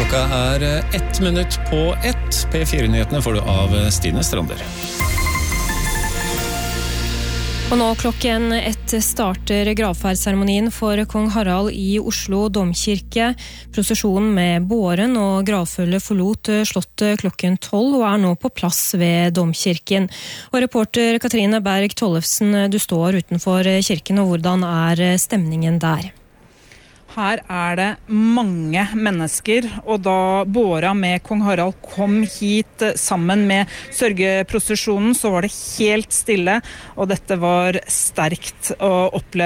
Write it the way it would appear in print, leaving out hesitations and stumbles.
Klokka 1 minutt på 1. P4-nyhetene får du av Stine Strander. Og nå klokken 1 starter gravferdsseremonien for kong Harald i Oslo domkirke. Prosesjonen med båren og gravfølge forlot slottet klokken 12 og nå på plass ved domkirken. Og reporter Katrine Berg Tollefsen, du står utenfor kirken, og hvordan stemningen der? Her det mange mennesker, og da båra med kong Harald kom hit sammen med sørgeprosesjonen, så var det helt stille, og dette var sterkt å oppleve.